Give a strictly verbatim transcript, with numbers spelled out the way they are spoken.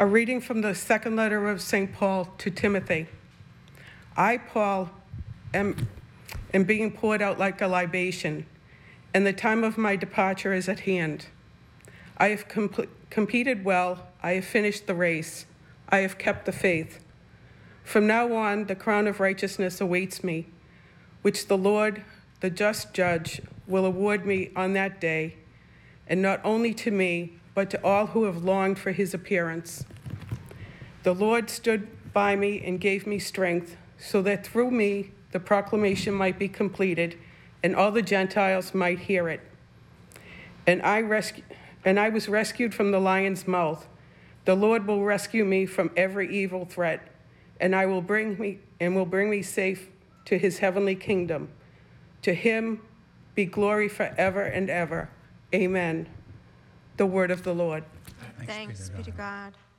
A reading from the second letter of Saint Paul to Timothy. I, Paul, am, am being poured out like a libation, and the time of my departure is at hand. I have compl- competed well, I have finished the race, I have kept the faith. From now on, the crown of righteousness awaits me, which the Lord, the just judge, will award me on that day, and not only to me, but to all who have longed for his appearance. The Lord stood by me and gave me strength, so that through me the proclamation might be completed, and all the Gentiles might hear it. And I rescu- and I was rescued from the lion's mouth. The Lord will rescue me from every evil threat, and I will bring me and will bring me safe to his heavenly kingdom. To him be glory forever and ever. Amen. The word of the Lord. Thanks be to God.